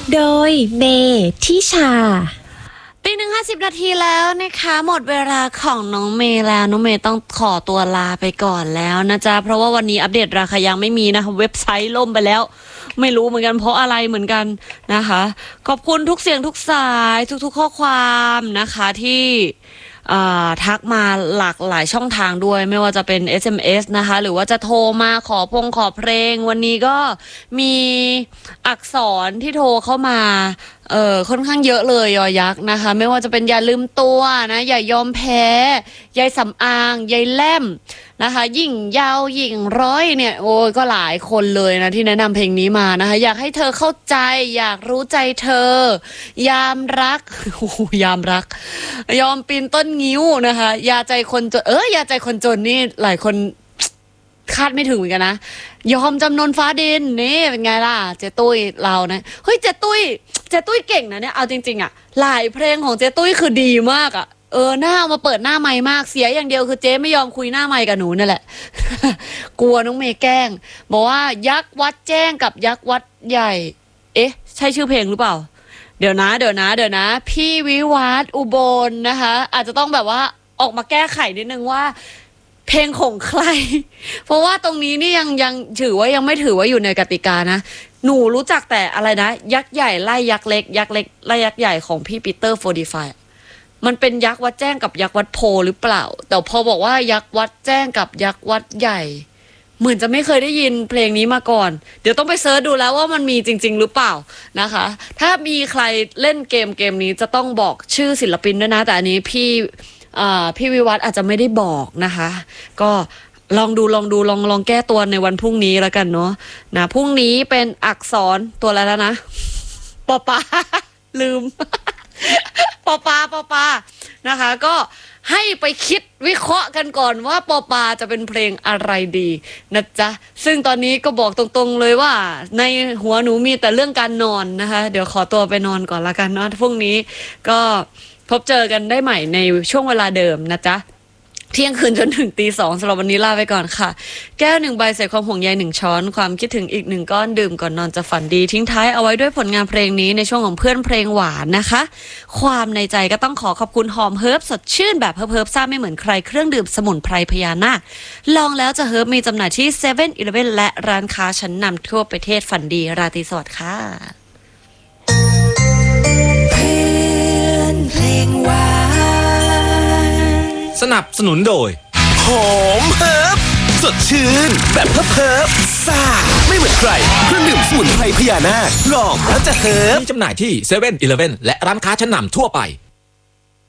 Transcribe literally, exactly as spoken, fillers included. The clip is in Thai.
โดยเมทิชาตีหนึ่งห้าสิบนาทีแล้วนะคะหมดเวลาของน้องเมย์แล้วน้องเมย์ต้องขอตัวลาไปก่อนแล้วนะจ๊ะเพราะว่าวันนี้อัปเดตราคายังไม่มีนะคะเว็บไซต์ล่มไปแล้วไม่รู้เหมือนกันเพราะอะไรเหมือนกันนะคะขอบคุณทุกเสียงทุกสายทุกๆข้อความนะคะที่ทักมาหลากหลายช่องทางด้วยไม่ว่าจะเป็น เอส เอ็ม เอส นะคะหรือว่าจะโทรมาขอพงขอเพลงวันนี้ก็มีอักษรที่โทรเข้ามาเออค่อนข้างเยอะเลยยอยักษ์นะคะไม่ว่าจะเป็นอย่าลืมตัวนะอย่ายอมแพ้ยายสำอางยายแล่มนะคะยิ่งยาวยิ่งร้อยเนี่ยโอ้ยก็หลายคนเลยนะที่แนะนำเพลงนี้มานะคะอยากให้เธอเข้าใจอยากรู้ใจเธอยามรักโอ้ยามรักยอมปีนต้นงิ้วนะคะยาใจคนจนเออยาใจคนจนนี่หลายคนคาดไม่ถึงเหมือนกันนะยอมจำนนฟ้าดินนี่เป็นไงล่ะเจ๊ตุ้ยเรานะเฮ้ยเจ๊ตุ้ยเจ๊ตุ้ยเก่งนะเนี่ยเอาจริงๆอ่ะหลายเพลงของเจ๊ตุ้ยคือดีมากอ่ะเออหน้ามาเปิดหน้าไมค์มากเสียอย่างเดียวคือเจ๊ไม่ยอมคุยหน้าไมค์กับหนูนั่นแหละ กลัวน้องเมย์แกล้งบอกว่ายักษ์วัดแจ้งกับยักษ์วัดใหญ่เอ๊ะใช่ชื่อเพลงหรือเปล่าเดี๋ยวนะเดี๋ยวนะเดี๋ยวนะพี่วิวัฒน์อุบลนะคะอาจจะต้องแบบว่าออกมาแก้ไขนิดนึงว่าเพลงของใครเพราะว่าตรงนี้นี่ยังยังถือว่ายังไม่ถือว่าอยู่ในกติกานะหนูรู้จักแต่อะไรนะยักษ์ใหญ่ไล่ยักษ์เล็กยักษ์เล็กไล่ยักษ์ใหญ่ของพี่ปีเตอร์โฟร์ดีไฟมันเป็นยักษ์วัดแจ้งกับยักษ์วัดโพหรือเปล่าแต่พอบอกว่ายักษ์วัดแจ้งกับยักษ์วัดใหญ่เหมือนจะไม่เคยได้ยินเพลงนี้มาก่อนเดี๋ยวต้องไปเสิร์ชดูแล้วว่ามันมีจริงๆหรือเปล่านะคะถ้ามีใครเล่นเกมเกมนี้จะต้องบอกชื่อศิลปินด้วยนะแต่อันนี้พี่พี่วิวัฒน์อาจจะไม่ได้บอกนะคะก็ลองดูลองดูลองลองแก้ตัวในวันพรุ่งนี้แล้วกันเนาะนะพรุ่งนี้เป็นอักษรตัวอะไรแล้วนะปอปาลืมปอปาปอปานะคะก็ให้ไปคิดวิเคราะห์กันก่อนว่าปอปาจะเป็นเพลงอะไรดีนะจ๊ะซึ่งตอนนี้ก็บอกตรงๆเลยว่าในหัวหนูมีแต่เรื่องการนอนนะคะเดี๋ยวขอตัวไปนอนก่อนละกันเนาะพรุ่งนี้ก็พบเจอกันได้ใหม่ในช่วงเวลาเดิมนะจ๊ะเที่ยงคืนจนถึงตีสองสำหรับวันนี้ลาไปก่อนค่ะแก้วหนึ่งใบใส่ความห่วงใยหนึ่งช้อนความคิดถึงอีกหนึ่งก้อนดื่มก่อนนอนจะฝันดีทิ้งท้ายเอาไว้ด้วยผลงานเพลงนี้ในช่วงของเพื่อนเพลงหวานนะคะความในใจก็ต้องขอขอบคุณหอมเฮิร์บสดชื่นแบบเฮิร์บเฮิร์บซ่าไม่เหมือนใครเครื่องดื่มสมุนไพรพญานาคลองแล้วจะเฮิร์บมีจำหน่ายที่เซเว่นอีเลฟเว่นและร้านค้าชั้นนำทั่วประเทศฝันดีราตรีสวัสดิ์ค่ะเพื่อนเพลงหวานสนับสนุนโดยหอมเฮิร์บสดชื่นแบบเฮิร์บเฮิร์บซ่าไม่เหมือนใครเครื่องดื่มสมุนไพรพญานาคลองแล้วจะเฮิร์บมีจำหน่ายที่เซเว่นอีเลฟเว่นและร้านค้าชั้นนำทั่วไป